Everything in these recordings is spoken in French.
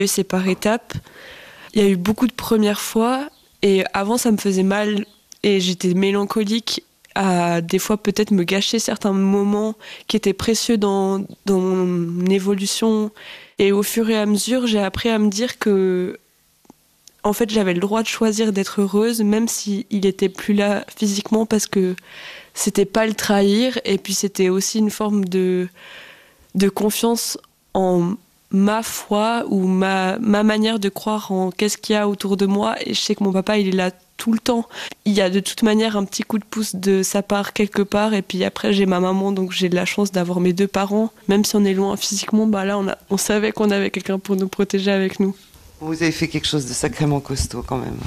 Et c'est par étapes. Il y a eu beaucoup de premières fois et avant ça me faisait mal et j'étais mélancolique à des fois peut-être me gâcher certains moments qui étaient précieux dans mon évolution. Et au fur et à mesure, j'ai appris à me dire que en fait, j'avais le droit de choisir d'être heureuse, même s'il était plus là physiquement, parce que c'était pas le trahir. Et puis, c'était aussi une forme de confiance en ma foi ou ma manière de croire en qu'est-ce qu'il y a autour de moi. Et je sais que mon papa, il est là tout le temps. Il y a de toute manière un petit coup de pouce de sa part quelque part. Et puis après, j'ai ma maman, donc j'ai de la chance d'avoir mes deux parents. Même si on est loin physiquement, bah là, on savait qu'on avait quelqu'un pour nous protéger avec nous. Vous avez fait quelque chose de sacrément costaud quand même.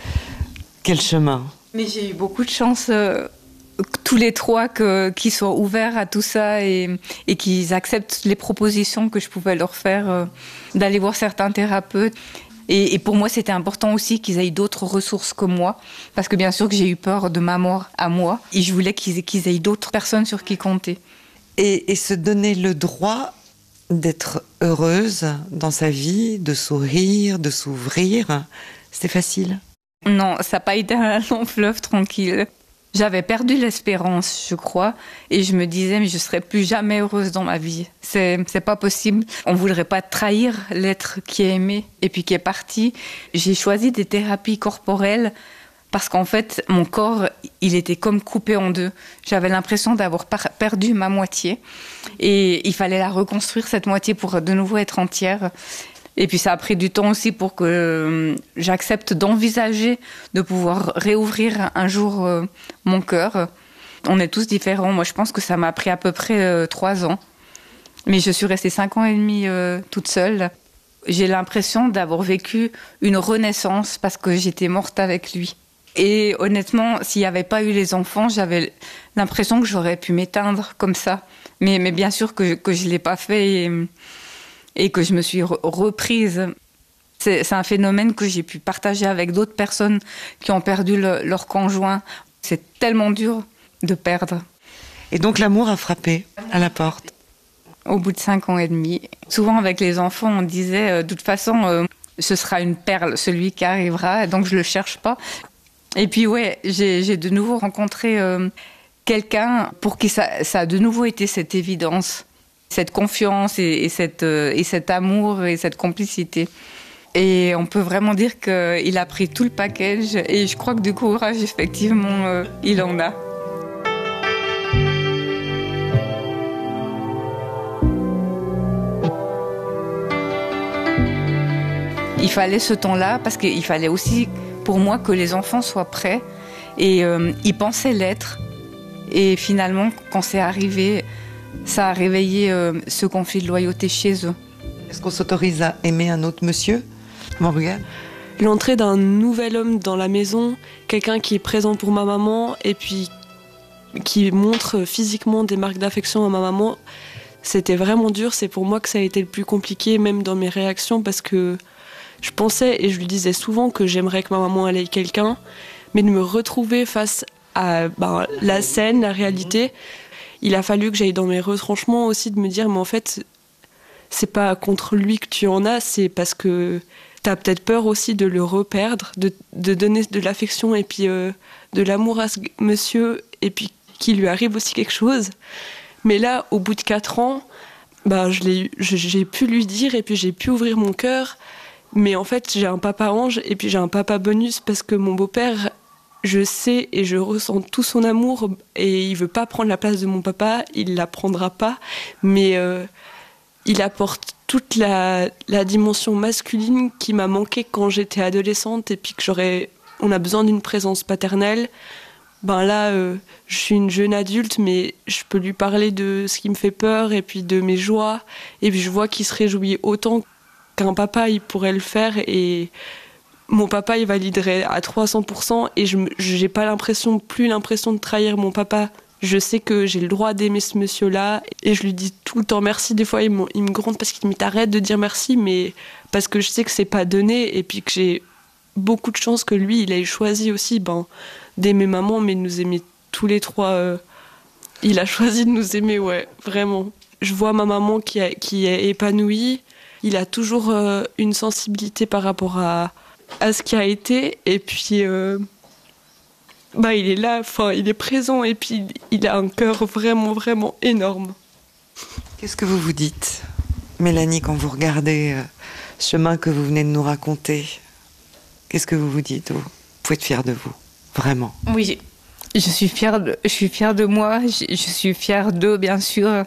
Quel chemin. Mais j'ai eu beaucoup de chance, tous les trois, qu'ils soient ouverts à tout ça et qu'ils acceptent les propositions que je pouvais leur faire, d'aller voir certains thérapeutes. Et pour moi, c'était important aussi qu'ils aient d'autres ressources que moi, parce que bien sûr que j'ai eu peur de ma mort à moi, et je voulais qu'ils aient d'autres personnes sur qui compter. Et se donner le droit d'être heureuse dans sa vie, de sourire, de s'ouvrir, c'était facile? Non, ça n'a pas été un long fleuve tranquille. J'avais perdu l'espérance, je crois, et je me disais, mais je ne serai plus jamais heureuse dans ma vie. C'est pas possible. On ne voudrait pas trahir l'être qui est aimé et puis qui est parti. J'ai choisi des thérapies corporelles parce qu'en fait, mon corps, il était comme coupé en deux. J'avais l'impression d'avoir perdu ma moitié et il fallait la reconstruire, cette moitié, pour de nouveau être entière. Et puis ça a pris du temps aussi pour que j'accepte d'envisager de pouvoir réouvrir un jour mon cœur. On est tous différents. Moi, je pense que ça m'a pris à peu près 3 ans. Mais je suis restée 5 ans et demi toute seule. J'ai l'impression d'avoir vécu une renaissance parce que j'étais morte avec lui. Et honnêtement, s'il n'y avait pas eu les enfants, j'avais l'impression que j'aurais pu m'éteindre comme ça. Mais bien sûr que je ne l'ai pas fait et que je me suis reprise. C'est un phénomène que j'ai pu partager avec d'autres personnes qui ont perdu leur conjoint. C'est tellement dur de perdre. Et donc l'amour a frappé à la porte? Au bout de 5 ans et demi. Souvent avec les enfants, on disait de toute façon, ce sera une perle, celui qui arrivera, donc je ne le cherche pas. Et puis ouais, j'ai de nouveau rencontré quelqu'un pour qui ça a de nouveau été cette évidence, cette confiance et cet amour et cette complicité. Et on peut vraiment dire qu'il a pris tout le package et je crois que du courage, effectivement, il en a. Il fallait ce temps-là parce qu'il fallait aussi pour moi que les enfants soient prêts et ils pensaient l'être. Et finalement, quand c'est arrivé, ça a réveillé ce conflit de loyauté chez eux. Est-ce qu'on s'autorise à aimer un autre monsieur, Morgane? L'entrée d'un nouvel homme dans la maison, quelqu'un qui est présent pour ma maman et puis qui montre physiquement des marques d'affection à ma maman, c'était vraiment dur. C'est pour moi que ça a été le plus compliqué, même dans mes réactions, parce que je pensais et je lui disais souvent que j'aimerais que ma maman ait quelqu'un, mais de me retrouver face à la scène, la réalité, il a fallu que j'aille dans mes retranchements aussi, de me dire mais en fait c'est pas contre lui que tu en as, c'est parce que t'as peut-être peur aussi de le reperdre, de donner de l'affection et puis de l'amour à ce monsieur et puis qu'il lui arrive aussi quelque chose. Mais là, au bout de 4 ans, j'ai pu lui dire et puis j'ai pu ouvrir mon cœur. Mais en fait, j'ai un papa ange et puis j'ai un papa bonus parce que mon beau-père, je sais et je ressens tout son amour et il veut pas prendre la place de mon papa, il la prendra pas, mais il apporte toute la dimension masculine qui m'a manqué quand j'étais adolescente et puis on a besoin d'une présence paternelle. Là, je suis une jeune adulte, mais je peux lui parler de ce qui me fait peur et puis de mes joies et puis je vois qu'il se réjouit autant qu'un papa, il pourrait le faire et mon papa, il validerait à 300% et j'ai pas plus l'impression de trahir mon papa. Je sais que j'ai le droit d'aimer ce monsieur-là et je lui dis tout le temps merci. Des fois, il me gronde parce qu'il me dit t'arrête de dire merci, mais parce que je sais que c'est pas donné et puis que j'ai beaucoup de chance que lui, il ait choisi aussi d'aimer maman, mais de nous aimer tous les trois. Il a choisi de nous aimer, ouais, vraiment. Je vois ma maman qui est épanouie. il a toujours une sensibilité par rapport à ce qui a été. Et puis, il est là, il est présent. Et puis, il a un cœur vraiment, vraiment énorme. Qu'est-ce que vous vous dites, Mélanie, quand vous regardez ce chemin que vous venez de nous raconter? Qu'est-ce que vous vous dites? Vous pouvez être fière de vous, vraiment. Oui, je suis fière de moi, je suis fière d'eux, bien sûr.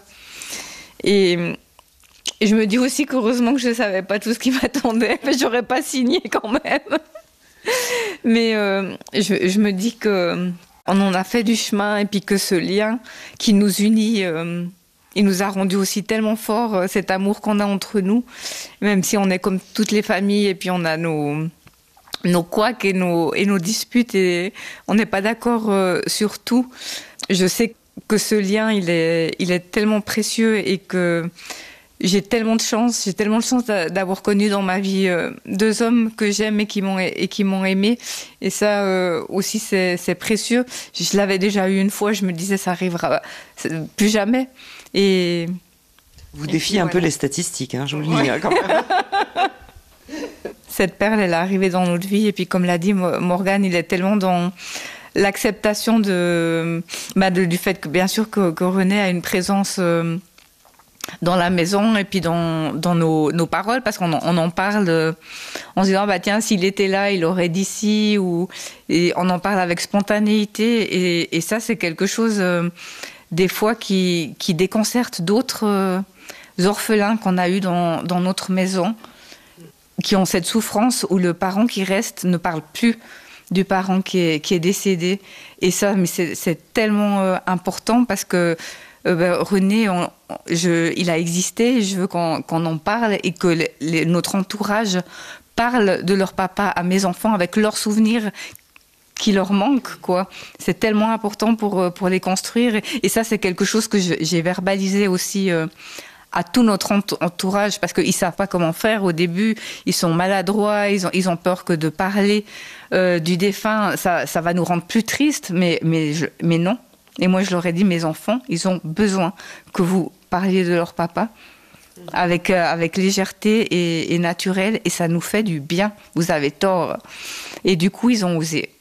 Et je me dis aussi qu'heureusement que je ne savais pas tout ce qui m'attendait, mais je n'aurais pas signé quand même. Mais je me dis qu'on en a fait du chemin et puis que ce lien qui nous unit, il nous a rendu aussi tellement fort, cet amour qu'on a entre nous, même si on est comme toutes les familles et puis on a nos couacs et nos disputes et on n'est pas d'accord sur tout. Je sais que ce lien, il est tellement précieux et que j'ai tellement de chance d'avoir connu dans ma vie 2 hommes que j'aime et qui m'ont aimé. Et ça aussi, c'est précieux. Je l'avais déjà eu une fois, je me disais ça arrivera plus jamais. Et vous défiez un peu les statistiques, hein, je vous le dis quand même. Cette perle, elle est arrivée dans notre vie. Et puis, comme l'a dit Morgane, il est tellement dans l'acceptation du fait que, bien sûr, que René a une présence dans la maison et puis dans nos paroles, parce qu'on en parle en se disant, tiens, s'il était là, il aurait dit ci, et on en parle avec spontanéité. Et ça, c'est quelque chose, des fois, qui déconcerte d'autres orphelins qu'on a eus dans notre maison, qui ont cette souffrance où le parent qui reste ne parle plus du parent qui est décédé. Et ça, mais c'est tellement important parce que René, il a existé, je veux qu'on en parle et que notre entourage parle de leur papa à mes enfants avec leurs souvenirs qui leur manquent, quoi. C'est tellement important pour les construire. Et ça, c'est quelque chose que j'ai verbalisé aussi à tout notre entourage, parce qu'ils ne savent pas comment faire au début, ils sont maladroits, ils ont peur que de parler du défunt, ça va nous rendre plus tristes, mais non. Et moi, je leur ai dit, mes enfants, ils ont besoin que vous parliez de leur papa avec légèreté et naturel, et ça nous fait du bien, vous avez tort. Et du coup, ils ont osé.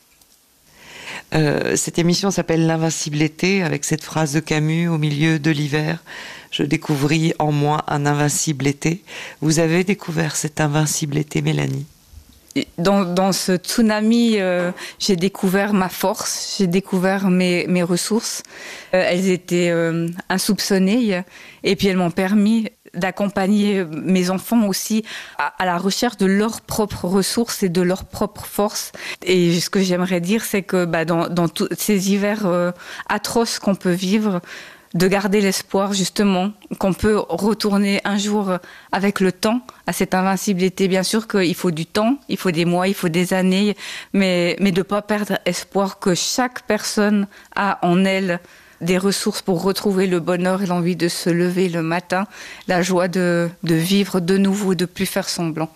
Cette émission s'appelle L'Invincible été, avec cette phrase de Camus, au milieu de l'hiver, je découvris en moi un invincible été. Vous avez découvert cet invincible été, Mélanie? Dans ce tsunami, j'ai découvert ma force, j'ai découvert mes ressources. Elles étaient insoupçonnées et puis elles m'ont permis d'accompagner mes enfants aussi à la recherche de leurs propres ressources et de leurs propres forces. Et ce que j'aimerais dire, c'est que dans tous ces hivers atroces qu'on peut vivre, de garder l'espoir justement qu'on peut retourner un jour avec le temps à cette invincible été. Bien sûr qu'il faut du temps, il faut des mois, il faut des années, mais de ne pas perdre espoir que chaque personne a en elle des ressources pour retrouver le bonheur et l'envie de se lever le matin, la joie de vivre de nouveau, de plus faire semblant.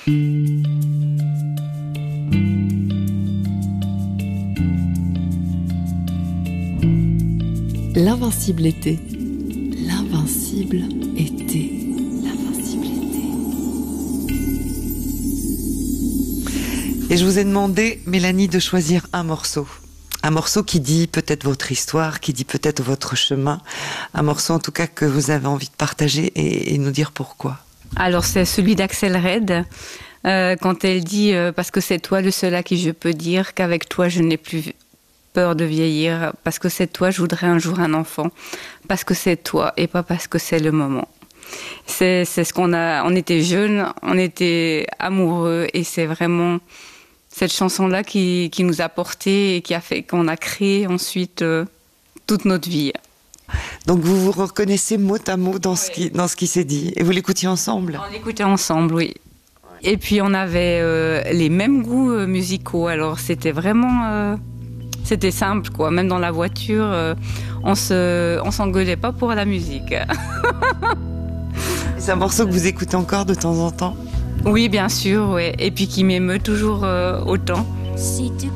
L'invincible été. L'invincible été. L'invincible été. Et je vous ai demandé, Mélanie, de choisir un morceau. Un morceau qui dit peut-être votre histoire, qui dit peut-être votre chemin. Un morceau en tout cas que vous avez envie de partager et nous dire pourquoi. Alors c'est celui d'Axel Red. Quand elle dit parce que c'est toi le seul à qui je peux dire qu'avec toi je n'ai plus peur de vieillir, parce que c'est toi, je voudrais un jour un enfant, parce que c'est toi et pas parce que c'est le moment. C'est ce qu'on a, on était jeunes, on était amoureux et c'est vraiment cette chanson-là qui nous a portés et qui a fait qu'on a créé ensuite toute notre vie. Donc vous vous reconnaissez mot à mot dans ce qui s'est dit et vous l'écoutiez ensemble? On l'écoutait ensemble, oui. Et puis on avait les mêmes goûts musicaux, alors c'était vraiment... C'était simple, quoi. Même dans la voiture, on s'engueulait pas pour la musique. C'est un morceau que vous écoutez encore de temps en temps? Oui, bien sûr, ouais. Et puis qui m'émeut toujours autant. Si tu